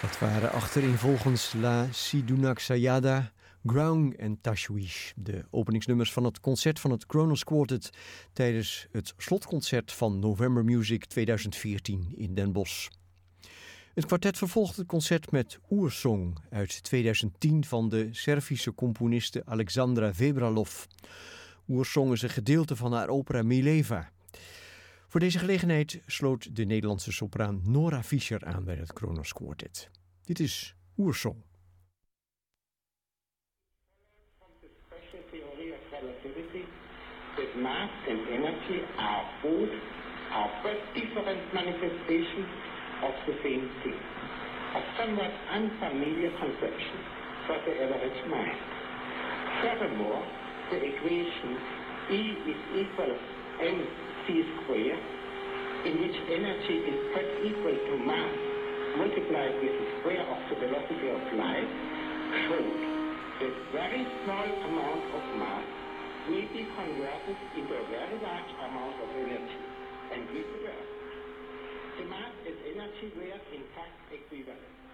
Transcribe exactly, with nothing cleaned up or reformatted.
Dat waren achtereenvolgens La Sidunak Sayada, Ground en Tashwish, de openingsnummers van het concert van het Kronos Quartet tijdens het slotconcert van November Music tweeduizend veertien in Den Bosch. Het kwartet vervolgt het concert met Oersong uit tweeduizend tien van de Servische componiste Alexandra Vebralov. Oersong is een gedeelte van haar opera Mileva. Voor deze gelegenheid sloot de Nederlandse sopraan Nora Fischer aan bij het Kronos Quartet. Dit is Oersong. That mass and energy are both are but different manifestations of the same thing, a somewhat unfamiliar conception for the average mind. Furthermore, the equation E is equal mc squared, in which energy is but equal to mass multiplied with the square of the velocity of light, showed that very small amount of mass will be converted into a very large amount of energy, and vice versa. The mass and energy were in fact equivalent.